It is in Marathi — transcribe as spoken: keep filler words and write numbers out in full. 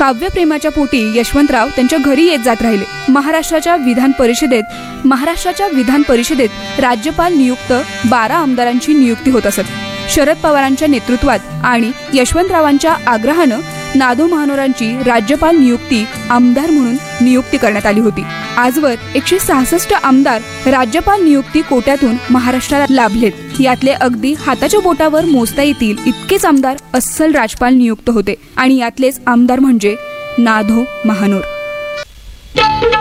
काव्यप्रेमाच्या पोटी यशवंतराव त्यांच्या घरी येत जात राहिले. महाराष्ट्राच्या विधान परिषदेत महाराष्ट्राच्या विधान परिषदेत राज्यपाल नियुक्त बारा आमदारांची नियुक्ती होत असत. शरद पवारांच्या नेतृत्वात आणि यशवंतरावांच्या आग्रहानं नादो महानोरांची राज्यपाल नियुक्ती आमदार म्हणून नियुक्ती करण्यात आली होती. आजवर एकशे सहासष्ट आमदार राज्यपाल नियुक्ती कोट्यातून महाराष्ट्राला लाभलेत. यातले अगदी हाताच्या बोटावर मोजता येतील इतकेच आमदार अस्सल राजपाल नियुक्त होते आणि यातलेच आमदार म्हणजे नादो महानोर.